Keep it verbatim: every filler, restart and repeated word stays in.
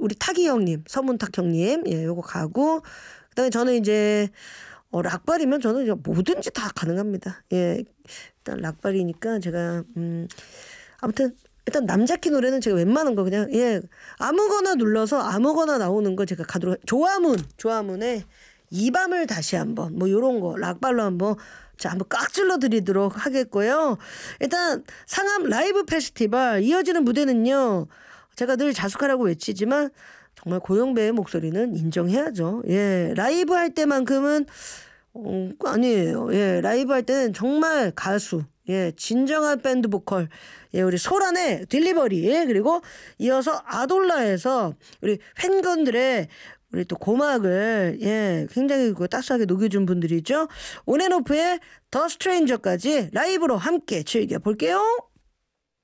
우리 타기 형님, 서문탁 형님, 예, 요거 가고, 그다음에 저는 이제 어, 락발이면 저는 이제 뭐든지 다 가능합니다. 예, 일단 락발이니까 제가 음, 아무튼 일단 남자키 노래는 제가 웬만한 거 그냥 예 아무거나 눌러서 아무거나 나오는 거 제가 가도록. 조화문, 조화문의 이 밤을 다시 한번 뭐 요런 거 락발로 한번 자 한번 깍질러 드리도록 하겠고요. 일단 상암 라이브 페스티벌 이어지는 무대는요. 제가 늘 자숙하라고 외치지만 정말 고영배의 목소리는 인정해야죠. 예, 라이브 할 때만큼은 어, 아니에요. 예, 라이브 할 때는 정말 가수, 예, 진정한 밴드 보컬, 예, 우리 소란의 딜리버리, 예, 그리고 이어서 아돌라에서 우리 팬건들의 우리 또 고막을 예 굉장히 그 따스하게 녹여준 분들이죠. 온앤오프의 더 스트레인저까지 라이브로 함께 즐겨볼게요.